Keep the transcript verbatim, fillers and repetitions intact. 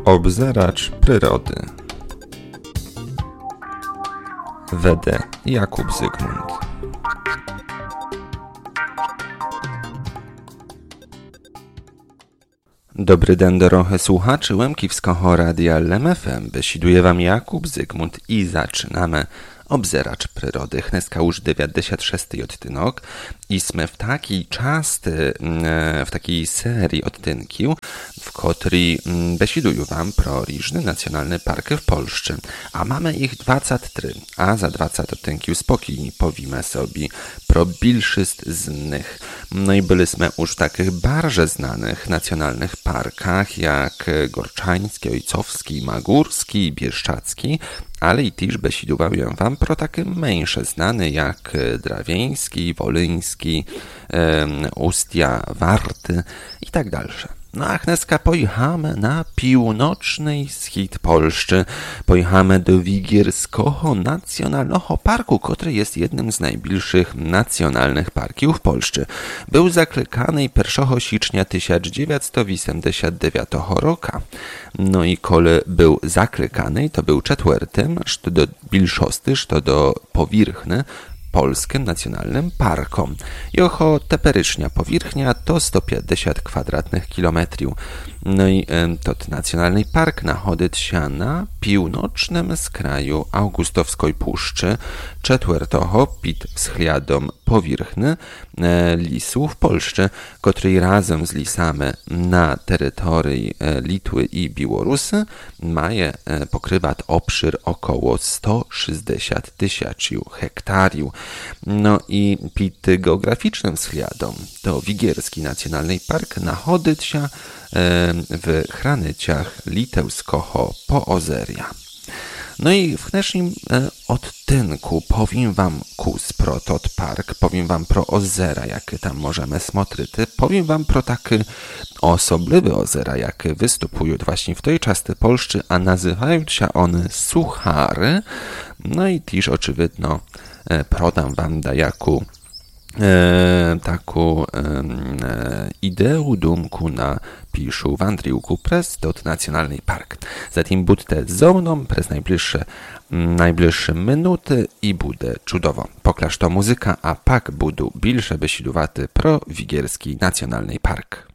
Obzeracz przyrody. Wede Jakub Zygmunt. Dobry den, dorohe słuchaczy Łemkiwskiego Radia L M F M. Besiduje wam Jakub Zygmunt i zaczynamy Obzeracz przyrody. Dneska już dziewięćdziesiąt szósty odtynek i sme w takiej czasty, w takiej serii odtynków, w której besiduję wam pro różne nacjonalne parki w Polsce. A mamy ich dwadzieścia trzy, a za dwadzieścia odtynków spokojnie powiemy sobie pro bilszyst z nich. No i byliśmy już w takich bardzo znanych nacjonalnych parkach jak Gorczański, Ojcowski, Magórski, Bieszczacki, ale i też besidowałem wam pro takie mniejsze znane jak Drawieński, Wolyński, um, Ustia, Warty i tak dalsze. No a dneska pojechamy na północny wschód Polski. Pojechamy do Wigierskiego Nacjonalnego Parku, który jest jednym z najbliższych nacjonalnych parków w Polsce. Był zaklekany pierwszego stycznia tysiąc dziewięćset osiemdziesiątego dziewiątego roku. No i kole był zaklekany, to był czwartym, co do bilszosty, co do powierzchni, Polskim Nacjonalnym Parkom. Jocho teperycznia powierzchnia to sto pięćdziesiąt kwadratnych kilometrów. No i to nacjonalny park nachodzi się na północnym skraju Augustowskiej Puszczy, czwartego pod względem powierzchni lisu w Polsce, który razem z lisami na terytorii Litwy i Białorusy maje pokrywać obszar około sto sześćdziesiąt tysięcy hektarów. No i pod geograficznym względem to Wigierski Nacjonalny Park nachodzi się w graniczach litewskiego Poozeria. No i w dnešním odtynku powiem wam kus pro tot park, powiem wam pro ozera, jakie tam możemy smotrzyć, powiem wam pro takie osobliwe ozera, jakie występują właśnie w tej części Polski, a nazywają się one Suchary. No i też oczywiście prodam wam dajaku E, taką e, ideę, dumku na piszu wandriłku przez dot Nacjonalny Park. Zatem budźcie ze mną przez najbliższe, najbliższe minuty i bude cudowo. Poklaż to muzyka, a pak budu bilsze besidowaty pro Wigierski Nacjonalny Park.